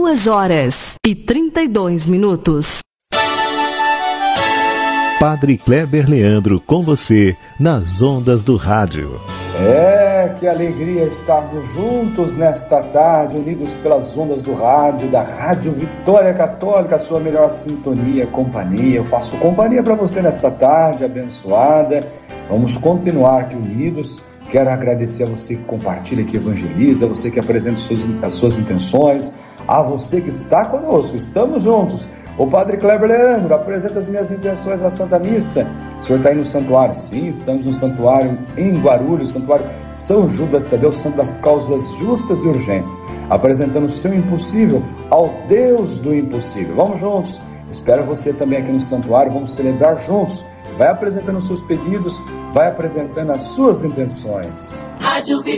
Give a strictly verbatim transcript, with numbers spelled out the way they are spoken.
duas horas e trinta e dois minutos. Padre Kleber Leandro com você nas ondas do rádio. É, que alegria estarmos juntos nesta tarde, unidos pelas ondas do rádio, da Rádio Vitória Católica, a sua melhor sintonia, companhia. Eu faço companhia para você nesta tarde abençoada. Vamos continuar aqui unidos. Quero agradecer a você que compartilha, que evangeliza, a você que apresenta as suas, as suas intenções, a você que está conosco. Estamos juntos. O Padre Kleber Leandro apresenta as minhas intenções na Santa Missa. O senhor está aí no santuário? Sim, estamos no santuário em Guarulhos, santuário São Judas Tadeu, santo das causas justas e urgentes, apresentando o seu impossível ao Deus do impossível. Vamos juntos. Espero você também aqui no santuário, vamos celebrar juntos. Vai apresentando os seus pedidos, vai apresentando as suas intenções. Rádio